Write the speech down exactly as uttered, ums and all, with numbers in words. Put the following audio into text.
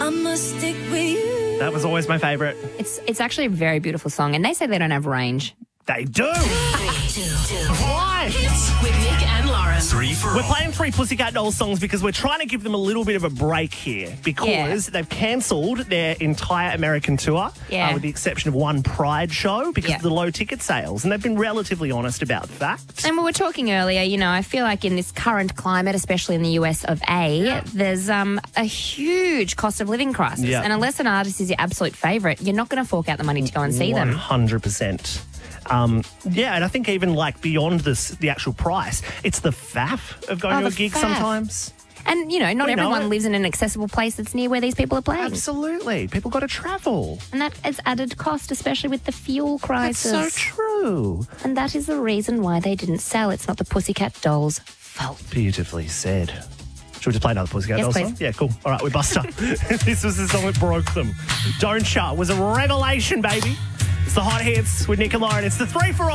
I must stick with you. That was always my favourite. It's it's actually a very beautiful song, and they say they don't have range. They do. Three, two, two. Why? Hits with Nick and Lauren. Three for We're all. playing three Pussycat Dolls songs because we're trying to give them a little bit of a break here because Yeah. they've cancelled their entire American tour, Yeah. uh, with the exception of one Pride show because Yeah. of the low ticket sales, and they've been relatively honest about that. And we were talking earlier, you know, I feel like in this current climate, especially in the U S of A, there's um, a huge cost of living crisis. Yeah. And unless an artist is your absolute favourite, you're not going to fork out the money to go and see one them. hundred percent. Um, yeah, and I think even like beyond this, the actual price, it's the faff of going Oh, to a the gig faff. sometimes. And, you know, not We know everyone it. lives in an accessible place that's near where these people are playing. Absolutely. People got to travel. And that is added cost, especially with the fuel That's crisis. so true. And that is the reason why they didn't sell. It's not the Pussycat Dolls' fault. Beautifully said. Should we just play another Pussycat Yes, Dolls please. song? Yeah, cool. All right, we bust up. This was the song that broke them. Don't Shut was a revelation, baby. It's the hot hits with Nick and Lauren. It's the three for all.